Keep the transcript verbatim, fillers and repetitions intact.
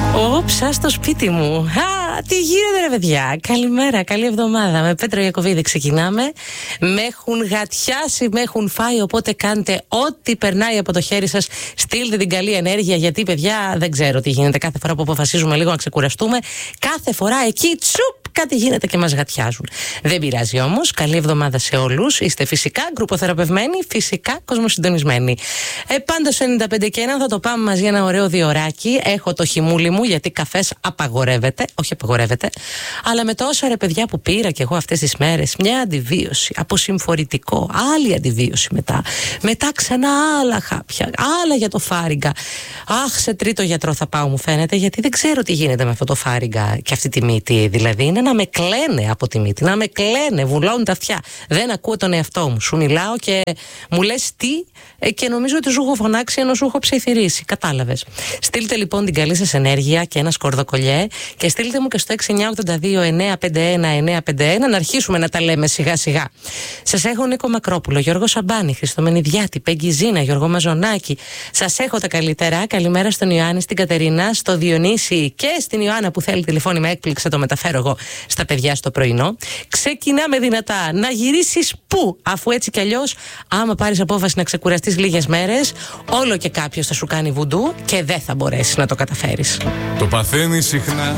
Όψα στο σπίτι μου. Α, τι γίνεται ρε παιδιά. Καλημέρα, καλή εβδομάδα. Με Πέτρο Ιακωβίδη ξεκινάμε. Με έχουν γατιάσει, με έχουν φάει. Οπότε κάντε ό,τι περνάει από το χέρι σας. Στείλτε την καλή ενέργεια. Γιατί παιδιά δεν ξέρω τι γίνεται. Κάθε φορά που αποφασίζουμε λίγο να ξεκουραστούμε, κάθε φορά εκεί τσουπ κάτι γίνεται και μας γατιάζουν. Δεν πειράζει όμως. Καλή εβδομάδα σε όλους. Είστε φυσικά γκρουποθεραπευμένοι, φυσικά κοσμοσυντονισμένοι. Ε, πάντως ενενήντα πέντε και ένα θα το πάμε μαζί ένα ωραίο διωράκι. Έχω το χυμούλι μου γιατί καφές απαγορεύεται. Όχι απαγορεύεται. Αλλά με τόσα ρε παιδιά που πήρα και εγώ αυτές τις μέρες, μια αντιβίωση, αποσυμφορητικό, άλλη αντιβίωση μετά. Μετά ξανά άλλα χάπια, άλλα για το φάριγγα. Αχ, σε τρίτο γιατρό θα πάω μου φαίνεται, γιατί δεν ξέρω τι γίνεται με αυτό το φάριγγα και αυτή τη μύτη. Δηλαδή είναι να με κλαίνε από τη μύτη, να με κλαίνε, βουλώνουν τα αυτιά. Δεν ακούω τον εαυτό μου. Σου μιλάω και μου λες τι και νομίζω ότι σου έχω φωνάξει ενώ σου έχω ψιθυρίσει. Κατάλαβες. Στείλτε λοιπόν την καλή σας ενέργεια και ένα σκορδοκολιέ και στείλτε μου και στο έξι εννιά οκτώ δύο εννιά πέντε ένα εννιά πέντε ένα να αρχίσουμε να τα λέμε σιγά σιγά. Σας έχω Νίκο Μακρόπουλο, Γιώργο Σαμπάνη, Χριστομενιδιάτη, Πέγγι Ζήνα, Γιώργο Μαζονάκη. Σας έχω τα καλύτερα. Καλημέρα στον Ιωάννη, στην Κατερίνα, στο Διονύση και στην Ιωάννα που θέλει τηλεφώνημα έκπληξη. Θα το μεταφέρω εγώ στα παιδιά στο πρωινό. Ξεκινάμε δυνατά. Να γυρίσεις πού, αφού έτσι κι αλλιώς, άμα πάρεις απόφαση να ξεκουραστείς λίγες μέρες, όλο και κάποιος θα σου κάνει βουντού και δεν θα μπορέσεις να το καταφέρεις. Το παθαίνεις συχνά